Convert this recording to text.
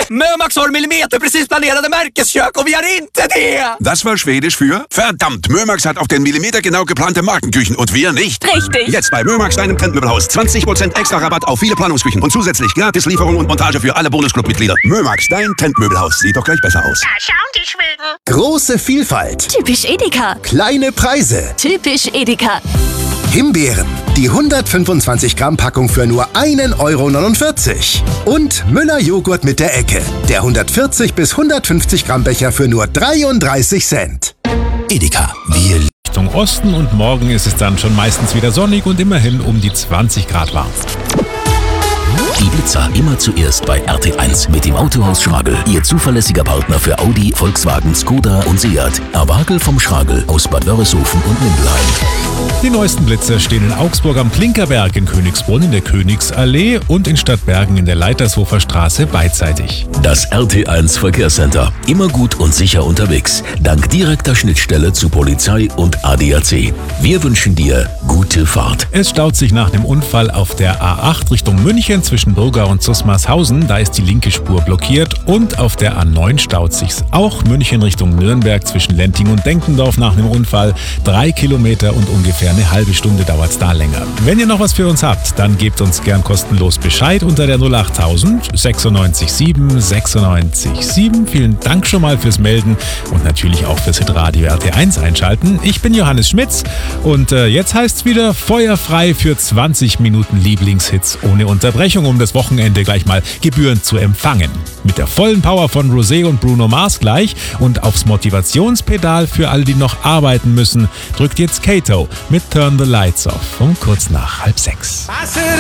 Mömax har millimeterprecis planerade märkeskök och vi har inte det! Das war Schwedisch für verdammt, Mömax hat auf den Millimeter genau geplante Markenküchen und wir nicht. Richtig. Jetzt bei Mömax, deinem Trendmöbelhaus. 20% extra Rabatt auf viele Planungsküchen und zusätzlich gratis Lieferung und Montage für alle Bonusclub-Mitglieder. Mömax, dein Trendmöbelhaus. Sieht doch gleich besser aus. Da schauen die Schweden. Große Vielfalt. Typisch Edeka. Kleine Preise. Typisch Edeka. Himbeeren. Die 125 Gramm Packung für nur 1,49 €. Und Müller-Joghurt mit der Ecke. Der 140 bis 150 Gramm Becher für nur 33 Cent. Edeka. Wir Richtung Osten und morgen ist es dann schon meistens wieder sonnig und immerhin um die 20 Grad warm. Die Blitzer immer zuerst bei RT1 mit dem Autohaus Schragel. Ihr zuverlässiger Partner für Audi, Volkswagen, Skoda und Seat. Erwarkel vom Schragel aus Bad Wörishofen und Mindelheim. Die neuesten Blitzer stehen in Augsburg am Klinkerberg, in Königsbrunn in der Königsallee und in Stadtbergen in der Leitershofer Straße beidseitig. Das RT1 Verkehrscenter. Immer gut und sicher unterwegs. Dank direkter Schnittstelle zu Polizei und ADAC. Wir wünschen dir gute Fahrt. Es staut sich nach dem Unfall auf der A8 Richtung München zwischen Burga und Zusmarshausen. Da ist die linke Spur blockiert. Und auf der A9 staut sich's auch München Richtung Nürnberg zwischen Lenting und Denkendorf nach dem Unfall. 3 Kilometer und ungefähr eine halbe Stunde dauert's da länger. Wenn ihr noch was für uns habt, dann gebt uns gern kostenlos Bescheid unter der 08000 96 7 96 7. Vielen Dank schon mal fürs Melden und natürlich auch fürs Hitradio RT1 einschalten. Ich bin Johannes Schmitz und jetzt heißt's wieder feuerfrei für 20 Minuten Lieblingshits ohne Unterbrechung, um das Wochenende gleich mal gebührend zu empfangen. Mit der vollen Power von Rosé und Bruno Mars gleich und aufs Motivationspedal für alle, die noch arbeiten müssen, drückt jetzt Kato mit Turn the Lights Off um kurz nach 5:30.